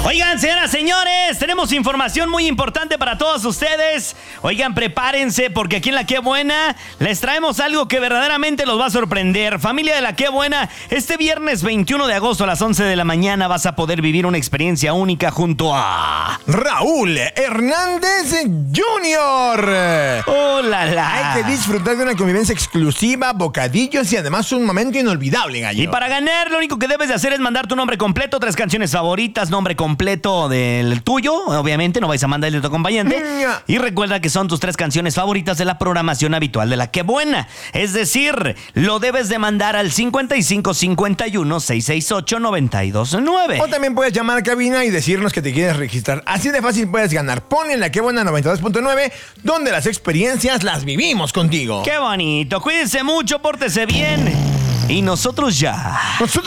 Oigan, señoras, señores, tenemos información muy importante para todos ustedes. Oigan, prepárense porque aquí en La Qué Buena les traemos algo que verdaderamente los va a sorprender. Familia de La Qué Buena, este viernes 21 de agosto a las 11 de la mañana vas a poder vivir una experiencia única junto a Raúl Hernández Jr. ¡Oh, la! Hay que disfrutar de una convivencia exclusiva, bocadillos y además un momento inolvidable, gallo. Y para ganar, lo único que debes de hacer es mandar tu nombre completo, 3 canciones favoritas, nombre completo del tuyo, obviamente, no vais a mandar el de tu acompañante. Y recuerda que son tus 3 canciones favoritas de la programación habitual de La Qué Buena. Es decir, lo debes de mandar al 55 51 668 929. O también puedes llamar a cabina y decirnos que te quieres registrar. Así de fácil puedes ganar. Pon en La Qué Buena 92.9, donde las experiencias las vivimos contigo. ¡Qué bonito! Cuídense mucho, pórtese bien. Y nosotros ya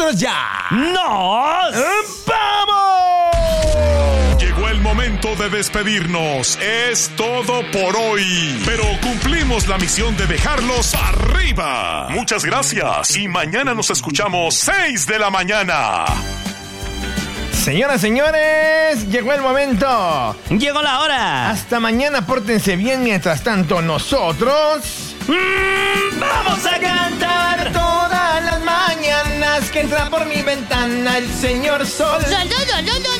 ¡nos ¡vamos! Llegó el momento de despedirnos. Es todo por hoy. Pero cumplimos la misión de dejarlos arriba. Muchas gracias. Y mañana nos escuchamos 6 de la mañana. Señoras, señores, llegó el momento. Llegó la hora. Hasta mañana, pórtense bien. Mientras tanto, nosotros vamos a cantar todas las mañanas que entra por mi ventana el señor Sol.